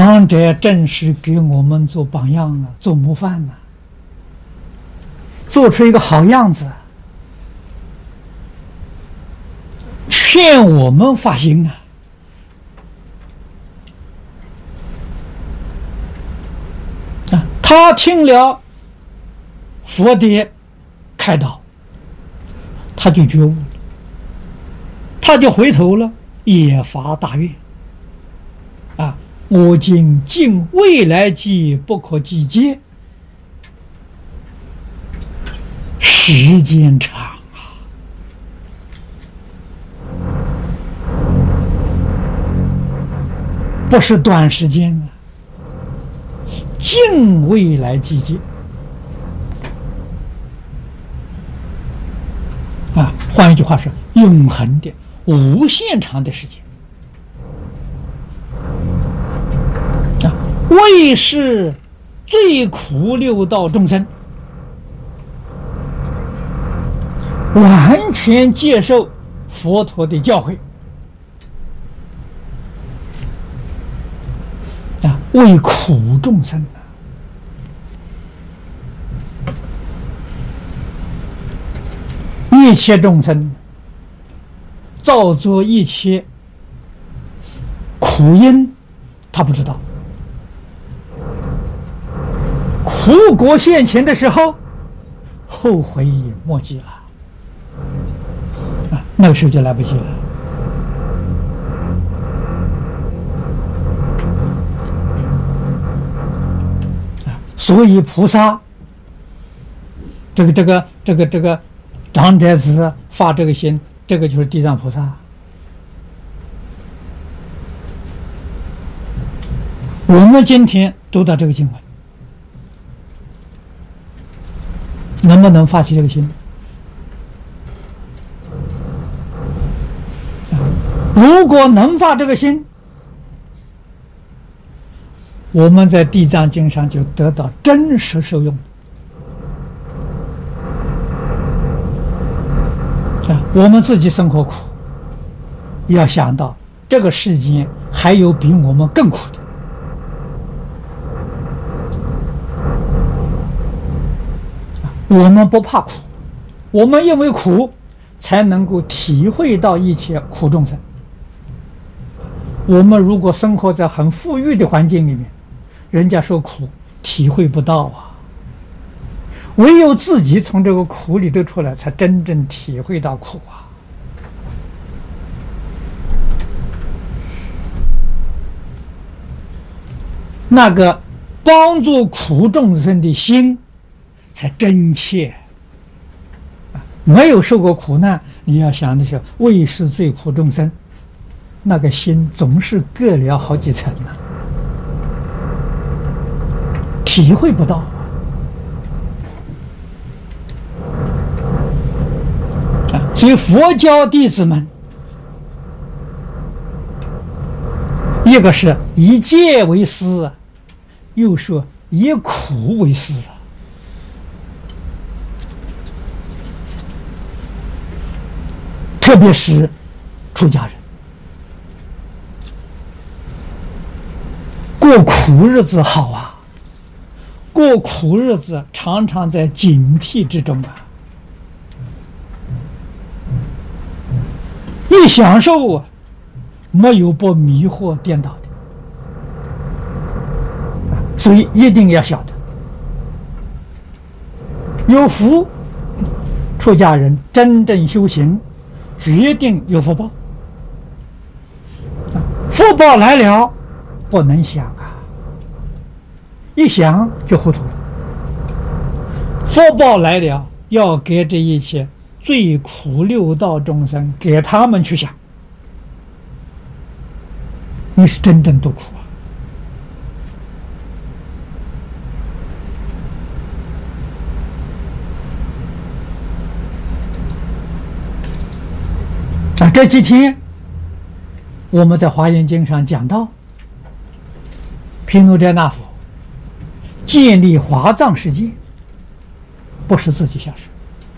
长者正是给我们做榜样啊，做模范呐、做出一个好样子，劝我们发心啊。他听了佛的开导，他就觉悟了，他就回头了，也发大愿啊！我今尽未来际不可计劫，时间长啊，不是短时间啊，尽未来际劫啊，换一句话说，永恒的、无限长的时间啊，为是最苦六道众生完全接受佛陀的教诲啊，为苦众生啊。一切众生造作一切苦因，他不知道。苦果现前的时候，后悔莫及了啊，那个时候就来不及了啊。所以菩萨这个长者子发这个心，这个就是地藏菩萨。我们今天读到这个经文，能不能发起这个心？如果能发这个心，我们在地藏经上就得到真实受用。我们自己生活苦，要想到这个世间还有比我们更苦的。我们不怕苦，我们因为苦才能够体会到一切苦众生。我们如果生活在很富裕的环境里面，人家受苦体会不到啊。唯有自己从这个苦里头出来，才真正体会到苦啊！那个帮助苦众生的心才真切啊！没有受过苦难，你要想的是为是最苦众生，那个心总是隔了好几层呢，体会不到。所以佛教弟子们，一个是以戒为师，又说以苦为师啊。特别是出家人，过苦日子好啊，过苦日子常常在警惕之中啊。一享受啊，没有不迷惑颠倒的，所以一定要晓得，有福，出家人真正修行，决定有福报。福报来了，不能想啊，一想就糊涂了。福报来了，要给这一切最苦六道众生，给他们去想，你是真正多苦啊！这几天我们在华严经上讲到，毗卢遮那佛建立华藏世界，不是自己下手。